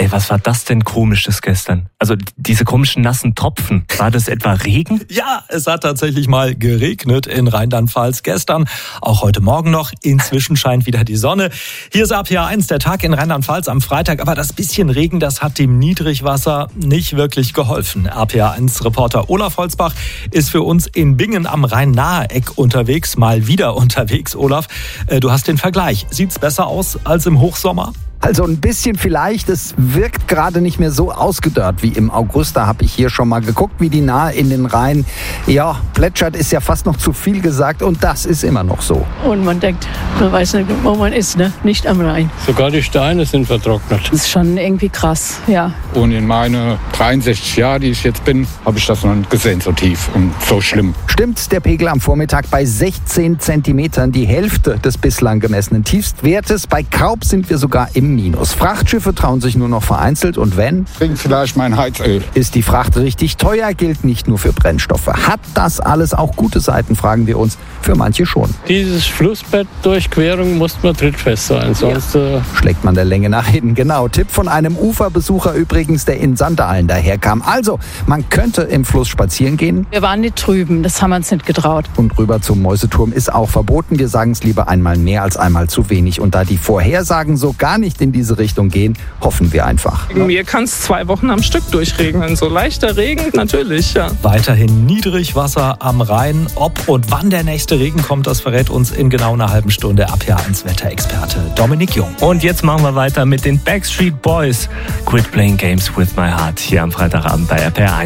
Ey, was war das denn Komisches gestern? Also diese komischen nassen Tropfen, war das etwa Regen? Ja, es hat tatsächlich mal geregnet in Rheinland-Pfalz gestern, auch heute Morgen noch. Inzwischen scheint wieder die Sonne. Hier ist RPA 1, der Tag in Rheinland-Pfalz am Freitag. Aber das bisschen Regen, das hat dem Niedrigwasser nicht wirklich geholfen. RPA 1-Reporter Olaf Holzbach ist für uns in Bingen am Rhein-Nahe-Eck unterwegs. Mal wieder unterwegs, Olaf. Du hast den Vergleich. Sieht's besser aus als im Hochsommer? Also ein bisschen vielleicht, es wirkt gerade nicht mehr so ausgedörrt wie im August. Da habe ich hier schon mal geguckt, wie die Nahe in den Rhein, ja, plätschert ist ja fast noch zu viel gesagt und das ist immer noch so. Und man denkt, man weiß nicht, wo man ist, ne? Nicht am Rhein. Sogar die Steine sind vertrocknet. Das ist schon irgendwie krass, ja. Und in meine 63 Jahren, die ich jetzt bin, habe ich das noch nicht gesehen, so tief und so schlimm. Stimmt, der Pegel am Vormittag bei 16 Zentimetern, die Hälfte des bislang gemessenen Tiefstwertes. Bei Kaub sind wir sogar im Minus. Frachtschiffe trauen sich nur noch vereinzelt und wenn, Trink vielleicht mein Heizöl. ist die Fracht richtig teuer, gilt nicht nur für Brennstoffe. Hat das alles auch gute Seiten, fragen wir uns, für manche schon. Dieses Flussbettdurchquerung muss man trittfest sein, sonst Schlägt man der Länge nach hin, genau. Tipp von einem Uferbesucher übrigens, der in Sandalen daherkam. Also, man könnte im Fluss spazieren gehen. Wir waren nicht drüben, das haben wir uns nicht getraut. Und rüber zum Mäuseturm ist auch verboten. Wir sagen es lieber einmal mehr als einmal zu wenig. Und da die Vorhersagen so gar nicht in diese Richtung gehen, hoffen wir einfach. Mir kann es 2 Wochen am Stück durchregnen. So leichter Regen, natürlich, ja. Weiterhin Niedrigwasser am Rhein. Ob und wann der nächste Regen kommt, das verrät uns in genau einer halben Stunde RPA 1 Wetterexperte Dominik Jung. Und jetzt machen wir weiter mit den Backstreet Boys. Quit Playing Games with My Heart hier am Freitagabend bei RPA 1.